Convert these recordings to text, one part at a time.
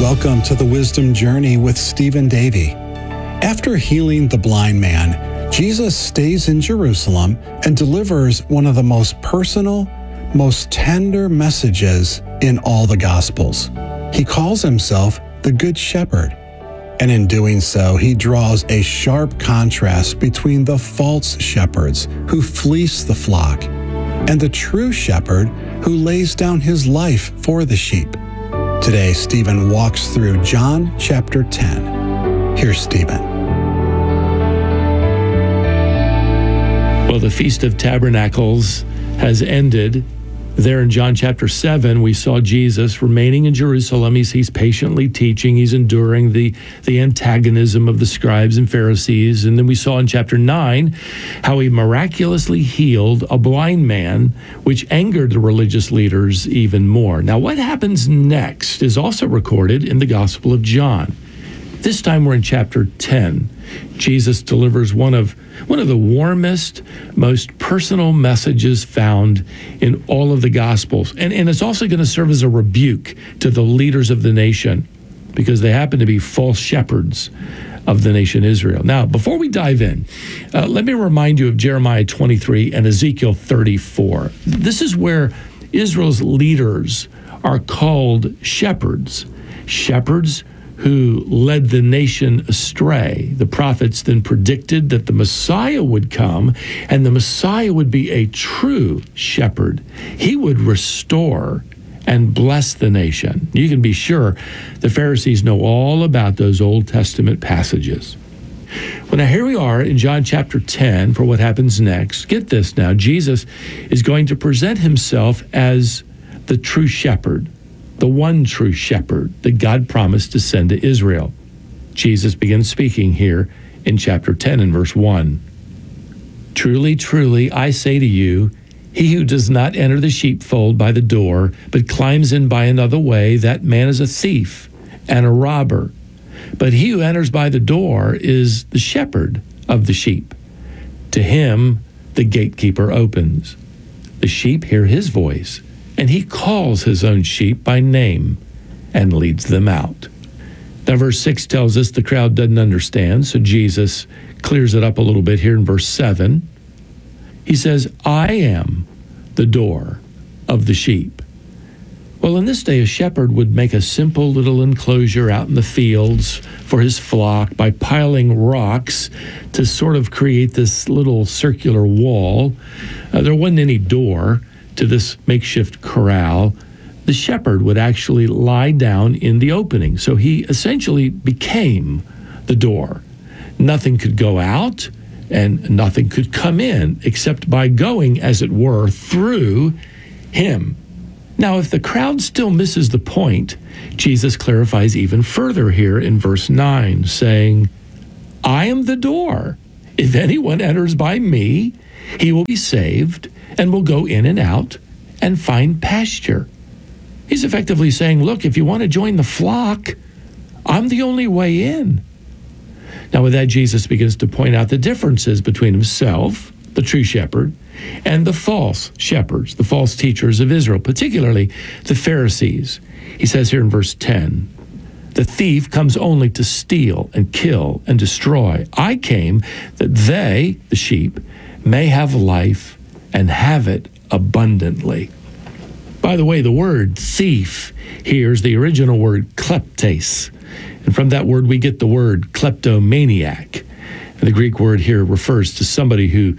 Welcome to the Wisdom Journey with Stephen Davey. After healing the blind man, Jesus stays in Jerusalem and delivers one of the most personal, most tender messages in all the Gospels. He calls himself the Good Shepherd, and in doing so, he draws a sharp contrast between the false shepherds who fleece the flock and the true shepherd who lays down his life for the sheep. Today, Stephen walks through John chapter 10. Here's Stephen. Well, the Feast of Tabernacles has ended. There in John chapter 7, we saw Jesus remaining in Jerusalem. He's patiently teaching. He's enduring the antagonism of the scribes and Pharisees. And then we saw in chapter 9 how he miraculously healed a blind man, which angered the religious leaders even more. Now, what happens next is also recorded in the Gospel of John. This time we're in chapter 10. Jesus delivers one of the warmest, most personal messages found in all of the Gospels. And it's also going to serve as a rebuke to the leaders of the nation because they happen to be false shepherds of the nation Israel. Now, before we dive in, let me remind you of Jeremiah 23 and Ezekiel 34. This is where Israel's leaders are called shepherds who led the nation astray. The prophets then predicted that the Messiah would come, and the Messiah would be a true shepherd. He would restore and bless the nation. You can be sure the Pharisees know all about those Old Testament passages. Well, now here we are in John chapter 10 for what happens next. Get this now, Jesus is going to present himself as the true shepherd, the one true shepherd that God promised to send to Israel. Jesus begins speaking here in chapter 10 and verse 1. Truly, truly, I say to you, he who does not enter the sheepfold by the door, but climbs in by another way, that man is a thief and a robber. But he who enters by the door is the shepherd of the sheep. To him the gatekeeper opens. The sheep hear his voice, and he calls his own sheep by name and leads them out. Now, verse 6 tells us the crowd doesn't understand, so Jesus clears it up a little bit here in verse 7. He says, I am the door of the sheep. Well, in this day, a shepherd would make a simple little enclosure out in the fields for his flock by piling rocks to sort of create this little circular wall. There wasn't any door to this makeshift corral. The shepherd would actually lie down in the opening. So he essentially became the door. Nothing could go out and nothing could come in except by going, as it were, through him. Now, if the crowd still misses the point, Jesus clarifies even further here in verse 9, saying, I am the door. If anyone enters by me, he will be saved and will go in and out and find pasture. He's effectively saying, look, if you want to join the flock, I'm the only way in. Now, with that, Jesus begins to point out the differences between himself, the true shepherd, and the false shepherds, the false teachers of Israel, particularly the Pharisees. He says here in verse 10, the thief comes only to steal and kill and destroy. I came that they, the sheep, may have life and have it abundantly. By the way, the word thief here is the original word kleptes. And from that word, we get the word kleptomaniac. And the Greek word here refers to somebody who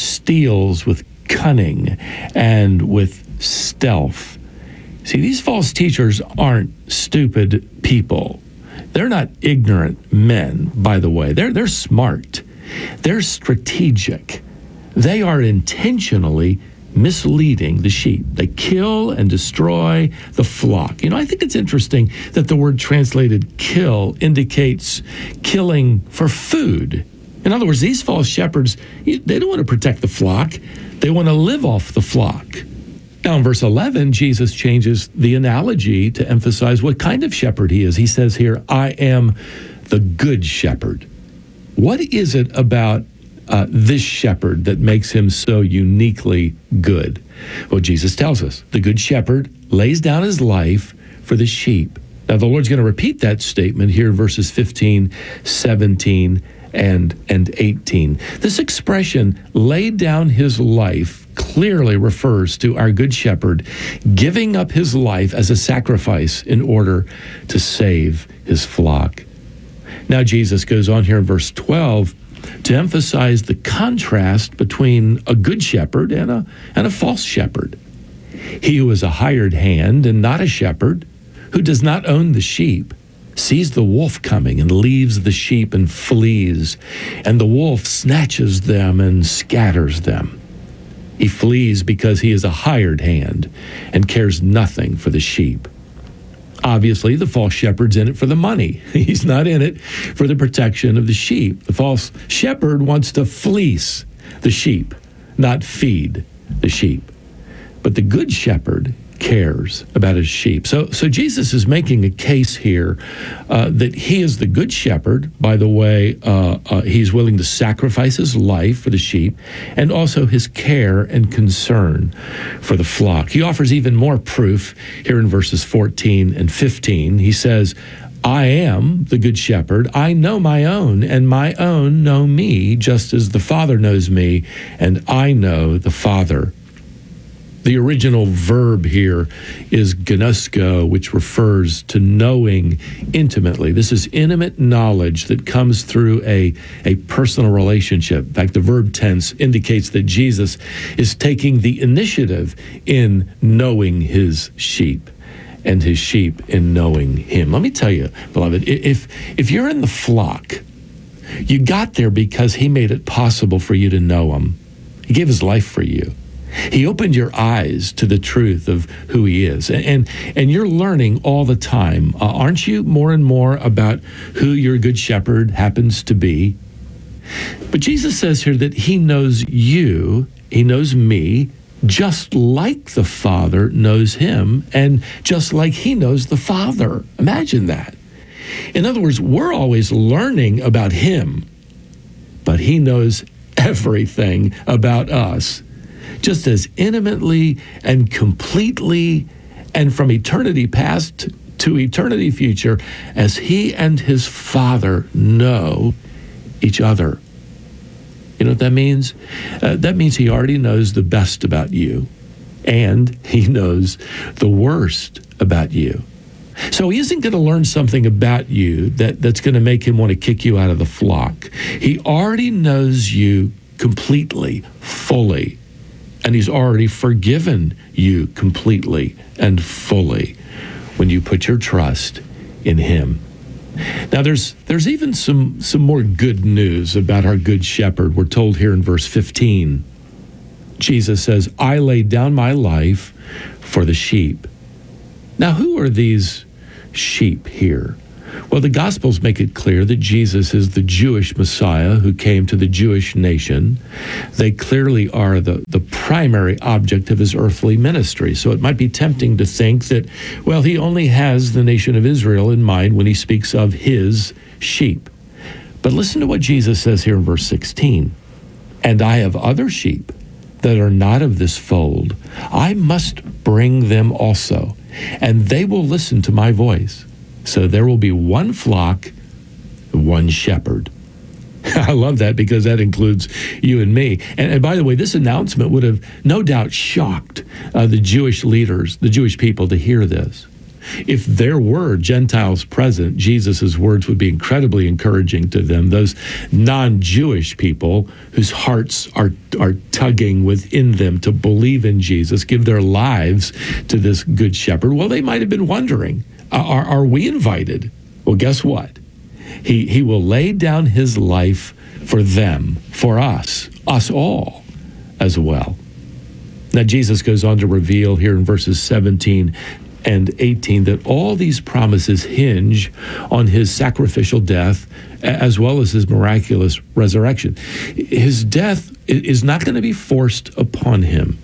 steals with cunning and with stealth. See, these false teachers aren't stupid people. They're not ignorant men, by the way. They're smart. They're strategic. They are intentionally misleading the sheep. They kill and destroy the flock. You know, I think it's interesting that the word translated kill indicates killing for food. In other words, these false shepherds, they don't want to protect the flock. They want to live off the flock. Now in verse 11, Jesus changes the analogy to emphasize what kind of shepherd he is. He says here, I am the good shepherd. What is it about this shepherd that makes him so uniquely good? Well, Jesus tells us the good shepherd lays down his life for the sheep. Now, the Lord's going to repeat that statement here in verses 15, 17, and 18. This expression, laid down his life, clearly refers to our good shepherd giving up his life as a sacrifice in order to save his flock. Now, Jesus goes on here in verse 12 to emphasize the contrast between a good shepherd and a false shepherd. He who is a hired hand and not a shepherd, who does not own the sheep, sees the wolf coming and leaves the sheep and flees, and the wolf snatches them and scatters them. He flees because he is a hired hand and cares nothing for the sheep. Obviously, the false shepherd's in it for the money. He's not in it for the protection of the sheep. The false shepherd wants to fleece the sheep, not feed the sheep. But the good shepherd cares about his sheep. So Jesus is making a case here that he is the good shepherd. By the way, he's willing to sacrifice his life for the sheep, and also his care and concern for the flock. He offers even more proof here in verses 14 and 15. He says, I am the good shepherd. I know my own, and my own know me, just as the Father knows me, and I know the Father. The original verb here is gnosko, which refers to knowing intimately. This is intimate knowledge that comes through a personal relationship. In fact, the verb tense indicates that Jesus is taking the initiative in knowing his sheep, and his sheep in knowing him. Let me tell you, beloved, if you're in the flock, you got there because he made it possible for you to know him. He gave his life for you. He opened your eyes to the truth of who he is. And you're learning all the time, aren't you, more and more about who your good shepherd happens to be? But Jesus says here that he knows you, he knows me, just like the Father knows him, and just like he knows the Father. Imagine that. In other words, we're always learning about him, but he knows everything about us, just as intimately and completely and from eternity past to eternity future as he and his Father know each other. You know what that means? That means he already knows the best about you, and he knows the worst about you. So he isn't going to learn something about you that's going to make him want to kick you out of the flock. He already knows you completely, fully, and he's already forgiven you completely and fully when you put your trust in him. Now, there's even some more good news about our good shepherd. We're told here in verse 15. Jesus says, I laid down my life for the sheep. Now, who are these sheep here? Well, the Gospels make it clear that Jesus is the Jewish Messiah who came to the Jewish nation. They clearly are the primary object of his earthly ministry. So it might be tempting to think that, well, he only has the nation of Israel in mind when he speaks of his sheep. But listen to what Jesus says here in verse 16. And I have other sheep that are not of this fold. I must bring them also, and they will listen to my voice. So there will be one flock, one shepherd. I love that because that includes you and me. And by the way, this announcement would have no doubt shocked the Jewish leaders, the Jewish people, to hear this. If there were Gentiles present, Jesus' words would be incredibly encouraging to them. Those non-Jewish people whose hearts are tugging within them to believe in Jesus, give their lives to this good shepherd. Well, they might have been wondering, are we invited? Well, guess what? He will lay down his life for them, for us all as well. Now, Jesus goes on to reveal here in verses 17 and 18 that all these promises hinge on his sacrificial death as well as his miraculous resurrection. His death is not going to be forced upon him.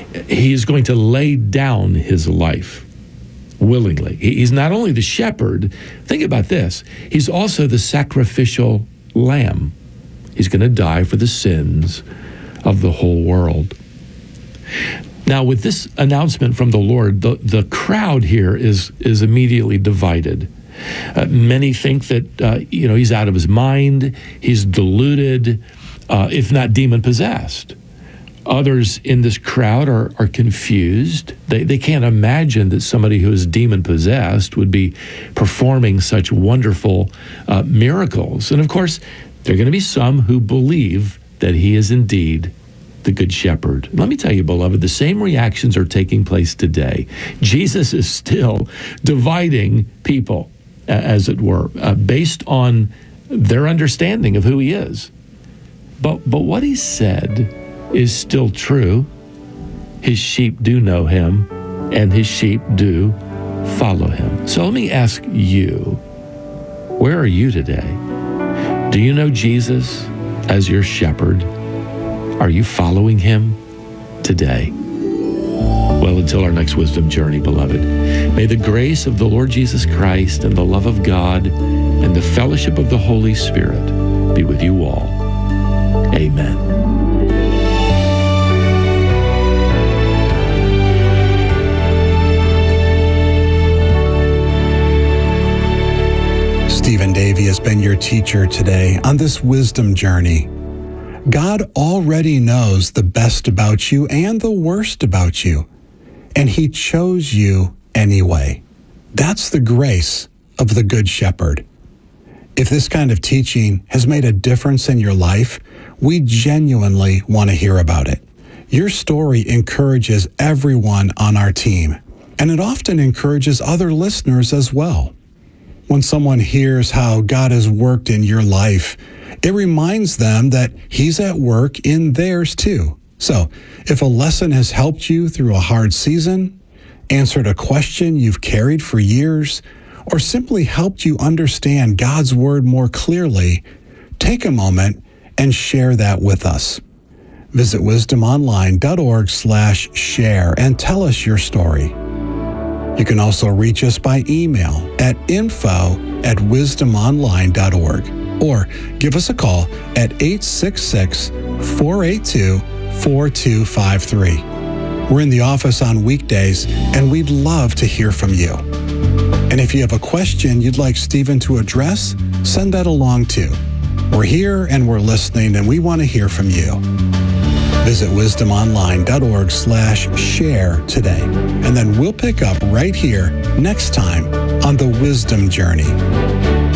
He is going to lay down his life willingly. He's not only the shepherd, think about this, he's also the sacrificial lamb. He's going to die for the sins of the whole world. Now, with this announcement from the Lord, the crowd here is immediately divided. Many think that he's out of his mind, he's deluded, if not demon-possessed. Others in this crowd are confused. They can't imagine that somebody who is demon-possessed would be performing such wonderful miracles. And of course, there are going to be some who believe that he is indeed the Good Shepherd. Let me tell you, beloved, the same reactions are taking place today. Jesus is still dividing people, as it were, based on their understanding of who he is. But what he said is still true. His sheep do know him, and his sheep do follow him. So let me ask you, where are you today? Do you know Jesus as your shepherd? Are you following him today? Well, until our next wisdom journey, beloved, may the grace of the Lord Jesus Christ and the love of God and the fellowship of the Holy Spirit be with you all. Amen. Stephen Davey has been your teacher today on this wisdom journey. God already knows the best about you and the worst about you, and he chose you anyway. That's the grace of the Good Shepherd. If this kind of teaching has made a difference in your life, we genuinely want to hear about it. Your story encourages everyone on our team, and it often encourages other listeners as well. When someone hears how God has worked in your life, it reminds them that he's at work in theirs too. So, if a lesson has helped you through a hard season, answered a question you've carried for years, or simply helped you understand God's word more clearly, take a moment and share that with us. Visit wisdomonline.org/share and tell us your story. You can also reach us by email at info@wisdomonline.org or give us a call at 866-482-4253. We're in the office on weekdays, and we'd love to hear from you. And if you have a question you'd like Stephen to address, send that along too. We're here and we're listening, and we want to hear from you. Visit wisdomonline.org/share today, and then we'll pick up right here next time on The Wisdom Journey.